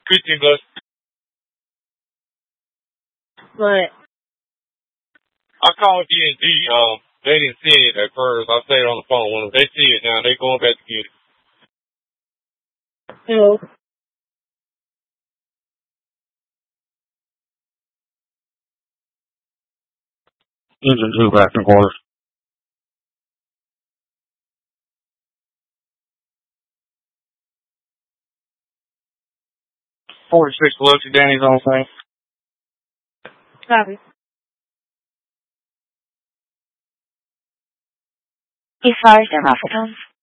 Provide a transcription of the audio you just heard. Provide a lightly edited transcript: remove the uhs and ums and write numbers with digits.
15 bucks. What? I called D&D. They didn't see it at first. I stayed on the phone. When they see it now, they going back to get it. Who? Two back and quarters. 46 Biloxi, Danny's on thing. Copy. As far as their microphones.